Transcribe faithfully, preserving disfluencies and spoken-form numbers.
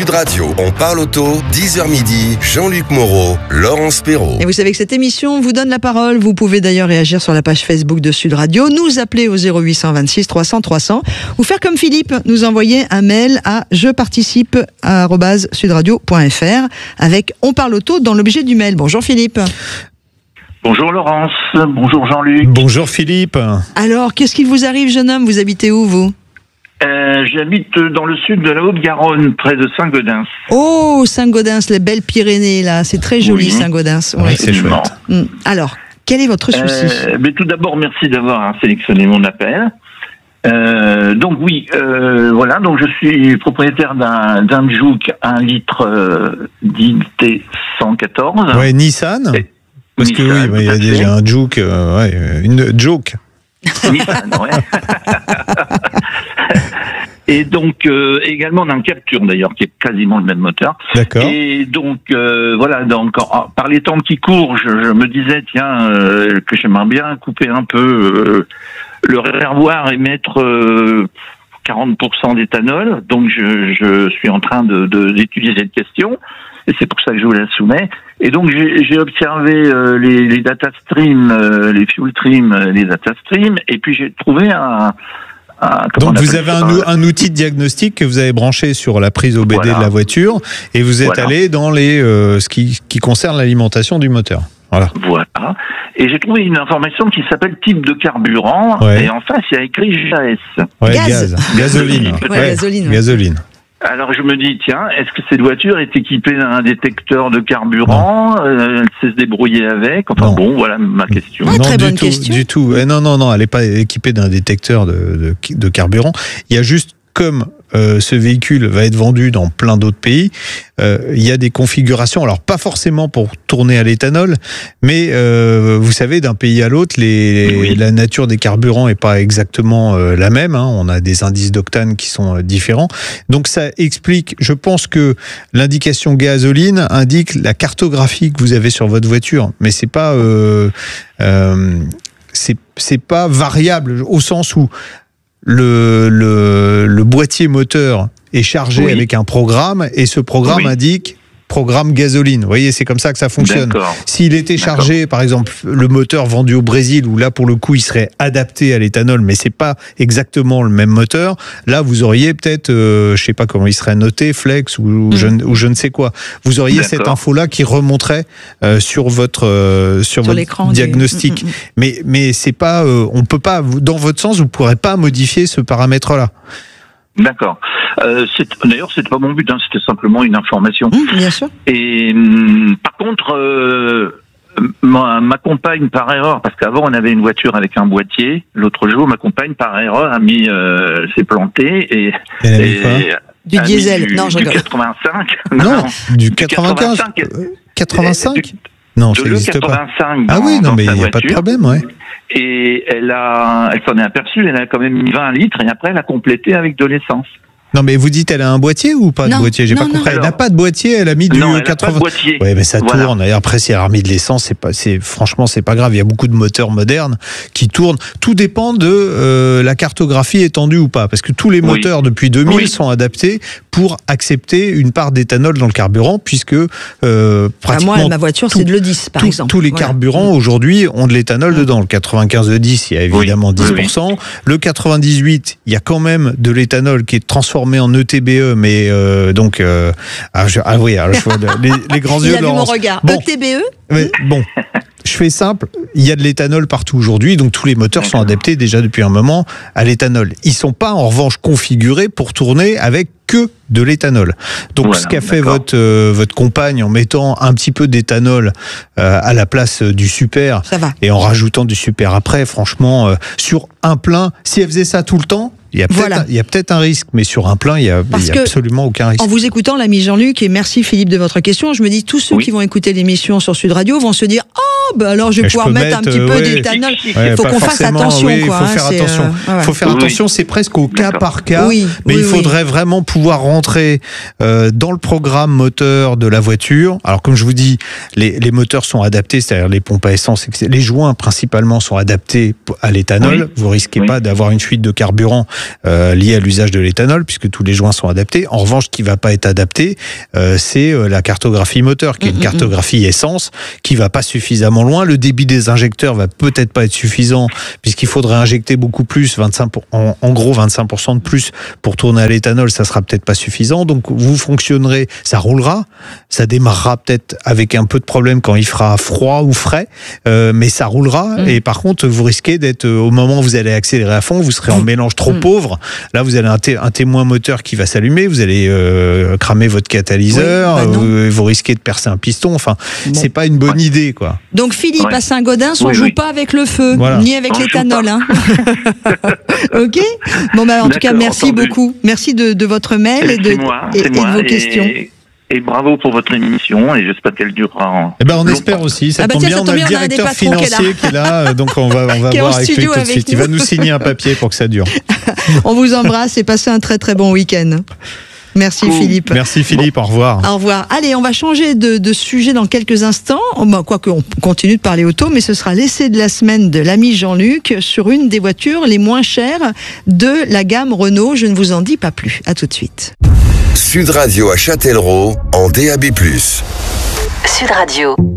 Sud Radio, on parle auto, dix heures midi, Jean-Luc Moreau, Laurence Perrault. Et vous savez que cette émission vous donne la parole. Vous pouvez d'ailleurs réagir sur la page Facebook de Sud Radio, nous appeler au zéro huit cent vingt-six trois cents trois cents ou faire comme Philippe, nous envoyer un mail à je participe arobase sudradio point f r avec on parle auto dans l'objet du mail. Bonjour Philippe. Bonjour Laurence, bonjour Jean-Luc. Bonjour Philippe. Alors, qu'est-ce qui vous arrive, jeune homme? Vous habitez où, vous? Euh, j'habite dans le sud de la Haute-Garonne, près de Saint-Gaudens. Oh, Saint-Gaudens, les belles Pyrénées, là. C'est très joli, oui. Saint-Gaudens. Oui, ouais, c'est chouette. Hum. Alors, quel est votre souci? euh, mais Tout d'abord, merci d'avoir sélectionné mon appel. Euh, donc oui, euh, voilà, donc je suis propriétaire d'un, d'un Juke un litre euh, D T cent quatorze. Ouais, Nissan. Et Parce Nissan, que oui, bah, il y a déjà un Juke, euh, ouais, une Juke. Nissan, ouais. Et donc euh, également d'un Capture d'ailleurs, qui est quasiment le même moteur. D'accord. Et donc euh, voilà, donc en, par les temps qui courent, je, je me disais tiens euh, que j'aimerais bien couper un peu euh, le réservoir et mettre euh, quarante pour cent d'éthanol. Donc je, je suis en train de, de d'étudier cette question. Et c'est pour ça que je vous la soumets. Et donc j'ai, j'ai observé euh, les, les data streams, euh, les fuel streams, euh, les data streams, et puis j'ai trouvé un. un donc vous avez un, un outil de diagnostic que vous avez branché sur la prise O B D voilà. de la voiture, et vous êtes voilà. allé dans les euh, ce qui, qui concerne l'alimentation du moteur. Voilà. Voilà. Et j'ai trouvé une information qui s'appelle type de carburant, ouais. et en face il y a écrit G A S. Ouais, gaz. gaz. Gasoline. Ouais, ouais. Gasoline. Gasoline. Alors je me dis, tiens, est-ce que cette voiture est équipée d'un détecteur de carburant? euh, Elle sait se débrouiller avec? Enfin non. bon, voilà ma question. Ah, non, très du bonne tout, question. Du tout. Eh non, non, non, elle n'est pas équipée d'un détecteur de, de, de carburant. Il y a juste, comme euh, ce véhicule va être vendu dans plein d'autres pays, euh, il y a des configurations, alors pas forcément pour tourner à l'éthanol, mais euh, vous savez, d'un pays à l'autre, les, oui. la nature des carburants est pas exactement euh, la même, hein. On a des indices d'octane qui sont euh, différents, donc ça explique, je pense que l'indication gasoline indique la cartographie que vous avez sur votre voiture, mais c'est pas euh, euh, c'est, c'est pas variable au sens où Le, le, le boîtier moteur est chargé oui. avec un programme et ce programme oui. indique programme gasoline. Vous voyez, c'est comme ça que ça fonctionne. D'accord. S'il était chargé, D'accord. par exemple, le moteur vendu au Brésil, où là, pour le coup, il serait adapté à l'éthanol, mais c'est pas exactement le même moteur, là, vous auriez peut-être, euh, je sais pas comment il serait noté, Flex ou, mmh. je, ou je ne sais quoi. Vous auriez D'accord. cette info-là qui remonterait euh, sur votre, euh, sur, sur votre diagnostic. Du... Mmh, mmh. Mais, mais c'est pas, euh, on peut pas, dans votre sens, vous pourrez pas modifier ce paramètre-là. D'accord. Euh, c'est, d'ailleurs, c'était pas mon but, hein, c'était simplement une information. Mmh, bien sûr. Et hum, par contre, euh, ma, ma compagne par erreur, parce qu'avant on avait une voiture avec un boîtier, l'autre jour ma compagne par erreur a mis, euh, s'est plantée et, et, et du diesel. Du, non, je du rigole. quatre-vingt-cinq. Non, non du quatre-vingt-quinze. quatre-vingt-cinq. Du, non, de ça n'existe pas. Ah oui, non, mais il n'y a pas de problème, ouais. Et elle a, elle s'en est aperçue, elle a quand même mis vingt litres et après elle a complété avec de l'essence. Non, mais vous dites, elle a un boîtier ou pas non, de boîtier? J'ai non, pas compris. Alors, elle n'a pas de boîtier, elle a mis du non, elle quatre-vingts. A pas de boîtier. Ouais, mais ça voilà. tourne. Et après, si elle a remis de l'essence, c'est pas, c'est, franchement, c'est pas grave. Il y a beaucoup de moteurs modernes qui tournent. Tout dépend de euh, la cartographie étendue ou pas. Parce que tous les oui. moteurs depuis deux mille oui. sont adaptés pour accepter une part d'éthanol dans le carburant, puisque euh, pratiquement. Bah moi, ma voiture, tout, c'est de l'E dix, par tout, exemple. Tous les voilà. carburants aujourd'hui ont de l'éthanol mmh. dedans. Le quatre-vingt-quinze E dix, il y a évidemment oui. dix pour cent. Oui. Le quatre-vingt-dix-huit, il y a quand même de l'éthanol qui est transformé en E T B E, mais euh, donc euh, ah, je, ah oui, alors je vois les, les grands il yeux. Il a vu mon regard. Bon. E T B E. Mais, bon, je fais simple. Il y a de l'éthanol partout aujourd'hui, donc tous les moteurs D'accord. sont adaptés déjà depuis un moment à l'éthanol. Ils sont pas en revanche configurés pour tourner avec que de l'éthanol. Donc voilà, ce qu'a fait votre euh, votre compagne en mettant un petit peu d'éthanol euh, à la place euh, du super et en rajoutant du super après, franchement, euh, sur un plein, si elle faisait ça tout le temps. Il y, a peut-être, voilà. il y a peut-être un risque, mais sur un plein, il n'y a, il y a absolument aucun risque. En vous écoutant, l'ami Jean-Luc, et merci Philippe de votre question, je me dis, tous ceux oui. qui vont écouter l'émission sur Sud Radio vont se dire « Oh, bah alors je vais Mais je pouvoir peux mettre un mettre, petit euh, peu ouais. d'éthanol. Ouais, Il faut pas qu'on fasse forcément, attention. oui, il quoi, faut hein, faire c'est, attention. euh, ouais, ouais. faut faire Oui, attention, oui. c'est presque au cas D'accord. par cas. Oui, Mais oui, il oui. faudrait vraiment pouvoir rentrer euh, dans le programme moteur de la voiture. Alors comme je vous dis, les, les moteurs sont adaptés, c'est-à-dire les pompes à essence, et cetera. Les joints principalement sont adaptés à l'éthanol. Oui. Vous risquez Oui. pas d'avoir une fuite de carburant euh, liée à l'usage de l'éthanol, puisque tous les joints sont adaptés. En revanche, ce qui va pas être adapté, euh, c'est euh, la cartographie moteur, qui est une Mm, mm, cartographie essence, qui va pas suffisamment loin. Le débit des injecteurs va peut-être pas être suffisant, puisqu'il faudrait injecter beaucoup plus, vingt-cinq pour, en, en gros vingt-cinq pour cent de plus pour tourner à l'éthanol, ça sera peut-être pas suffisant. Donc vous fonctionnerez, ça roulera, ça démarrera peut-être avec un peu de problème quand il fera froid ou frais, euh, mais ça roulera. Mm. Et par contre, vous risquez d'être, euh, au moment où vous allez accélérer à fond, vous serez en Mm. mélange trop Mm. pauvre. Là, vous avez un, té- un témoin moteur qui va s'allumer, vous allez euh, cramer votre catalyseur, Oui, bah non. euh, vous risquez de percer un piston. Enfin, Bon. c'est pas une bonne Ouais. idée, quoi. Donc Philippe, Ouais. à Saint-Gaudens, on Oui, joue oui. pas avec le feu, Voilà. ni avec On joue l'éthanol. pas. Hein. Ok. Bon bah en tout cas, D'accord, merci entendu. beaucoup. Merci de, de votre mail et de, C'est moi, et, c'est et de moi. vos et, questions. et bravo pour votre émission, et j'espère qu'elle durera en. Eh ben, on longtemps. espère aussi. Ça Ah bah tombe tiens, bien, ça on tombe a le bien, on a un des directeur patrons qui est là. financier qui est là, euh, donc on va, on va Qui est en voir avec lui studio tout de avec suite. Il nous. va nous signer un papier pour que ça dure. On vous embrasse et passez un très très bon week-end. Merci Cool. Philippe. Merci Philippe, au revoir. Au revoir. Allez, on va changer de, de sujet dans quelques instants. Bah, quoique on continue de parler auto, mais ce sera l'essai de la semaine de l'ami Jean-Luc sur une des voitures les moins chères de la gamme Renault. Je ne vous en dis pas plus. À tout de suite. Sud Radio à Châtellerault en D A B plus. Sud Radio.